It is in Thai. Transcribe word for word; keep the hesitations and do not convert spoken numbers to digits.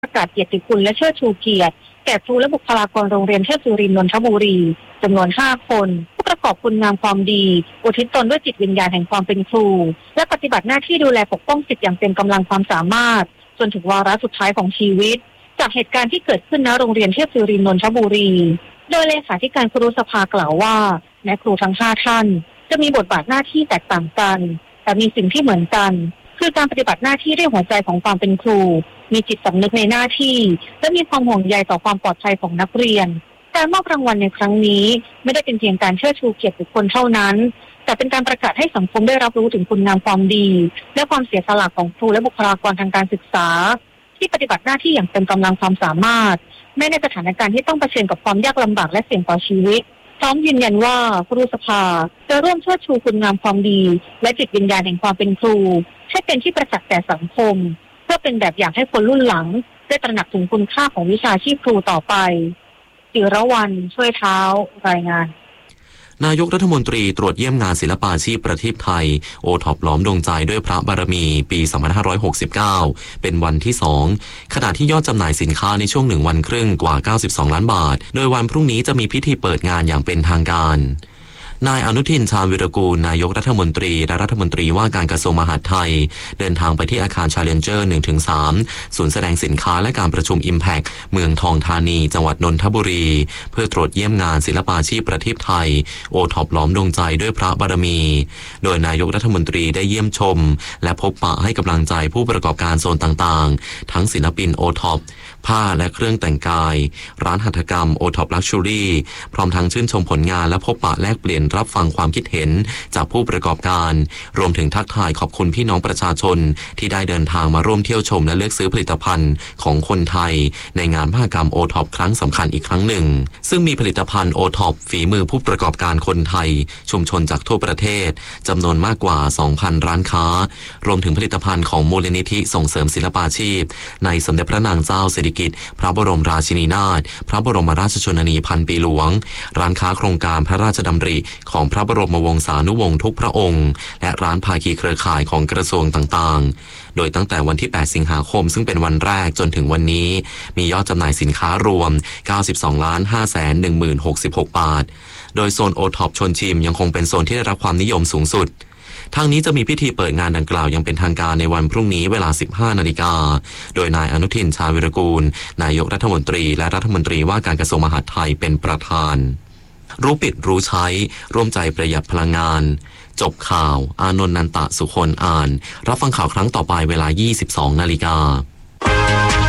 ประกาศเกียรติคุณและเชิดชูเกียรติแก่ครูและบุคลากรโรงเรียนเทพสุรินทร์นนทบุรีจำนวนห้าคนผู้ประกอบคุณงามความดีอุทิศตนด้วยจิตวิญญาณแห่งความเป็นครูและปฏิบัติหน้าที่ดูแลปกป้องสิทธิอย่างเต็มกำลังความสามารถจนถึงวาระสุดท้ายของชีวิตจากเหตุการณ์ที่เกิดขึ้นณโรงเรียนเทพสุรินทร์นนทบุรีโดยเลขาธิการครุสภากล่าวว่าแม้ครูทั้งห้าท่านจะมีบทบาทหน้าที่แตกต่างกันแต่มีสิ่งที่เหมือนกันคือการปฏิบัติหน้าที่ด้วยหัวใจของความเป็นครูมีจิตสำนึกในหน้าที่และมีความห่วงใยต่อความปลอดภัยของนักเรียนการมอบรางวัลในครั้งนี้ไม่ได้เป็นเพียงการเชิดชูเกียรติบุคคลเท่านั้นแต่เป็นการประกาศให้สังคมได้รับรู้ถึงคุณงามความดีและความเสียสละของครูและบุคลากรทางการศึกษาที่ปฏิบัติหน้าที่อย่างเต็มกำลังความสามารถแม้ในสถานการณ์ที่ต้องเผชิญกับความยากลำบากและเสี่ยงต่อชีวิตพร้อมยืนยันว่าครุสภาจะร่วมเชิดชูคุณงามความดีและจิตวิญญาณแห่งความเป็นครูให้เป็นที่ประจักษ์แก่สังคมเพื่อเป็นแบบอย่างให้คนรุ่นหลังได้ตระหนักถึงคุณค่าของวิชาชีพครูต่อไปจิรวรรณช่วยเท้ารายงานนายกรัฐมนตรีตรวจเยี่ยมงานศิลปาชีพประเทศไทยโอท็อปล้อมดวงใจด้วยพระบารมีปีสองพันห้าร้อยหกสิบเก้าเป็นวันที่สองขณะที่ยอดจำหน่ายสินค้าในช่วงหนึ่งวันครึ่งกว่าเก้าสิบสองล้านบาทโดยวันพรุ่งนี้จะมีพิธีเปิดงานอย่างเป็นทางการนายอนุทินชาญวิรากูลนายกรัฐมนตรีและรัฐมนตรีว่าการกระทรวงมหาดไทยเดินทางไปที่อาคาร Challenger หนึ่งถึงสาม ศูนย์แสดงสินค้าและการประชุม Impact เมืองทองธานีจังหวัดนนทบุรีเพื่อตรวจเยี่ยมงานศิลปาชีพประเทศไทยโอท็อปล้อมดวงใจด้วยพระบารมีโดยนายกรัฐมนตรีได้เยี่ยมชมและพบปะให้กำลังใจผู้ประกอบการโซนต่างๆทั้งศิลปินโอท็อปผ้าและเครื่องแต่งกายร้านหัตถกรรมโอท็อปลักชัวรี่พร้อมทั้งชื่นชมผลงานและพบปะแลกเปลี่ยนรับฟังความคิดเห็นจากผู้ประกอบการรวมถึงทักทายขอบคุณพี่น้องประชาชนที่ได้เดินทางมาร่วมเที่ยวชมและเลือกซื้อผลิตภัณฑ์ของคนไทยในงานมหกรรมโอท็อปครั้งสำคัญอีกครั้งหนึ่งซึ่งมีผลิตภัณฑ์โอท็อปฝีมือผู้ประกอบการคนไทยชุมชนจากทั่วประเทศจำนวนมากกว่า สองพัน ร้านค้ารวมถึงผลิตภัณฑ์ของมูลนิธิส่งเสริมศิลปาชีพในสมเด็จพระนางเจ้าสิริกิติ์พระบรมราชินีนาถพระบรมราชชนนีพันปีหลวงร้านค้าโครงการพระราชดำริของพระบรมวงศานุวงศ์ทุกพระองค์และร้านภาคีเครือข่ายของกระทรวงต่างๆโดยตั้งแต่วันที่แปดสิงหาคมซึ่งเป็นวันแรกจนถึงวันนี้มียอดจำหน่ายสินค้ารวม เก้าสิบสองล้านห้าแสนหนึ่งหมื่นหกสิบหก บาทโดยโซนโอท็อปชวนชิมยังคงเป็นโซนที่ได้รับความนิยมสูงสุดทางนี้จะมีพิธีเปิดงานดังกล่าวยังเป็นทางการในวันพรุ่งนี้เวลา สิบห้านาฬิกาโดยนายอนุทินชาญวิรากูลนายกรัฐมนตรีและรัฐมนตรีว่าการกระทรวงมหาดไทยเป็นประธานรู้ปิดรู้ใช้ร่วมใจประหยัดพลังงานจบข่าวอานนท์นันตะสุคนอ่านรับฟังข่าวครั้งต่อไปเวลา ยี่สิบสองนาฬิกา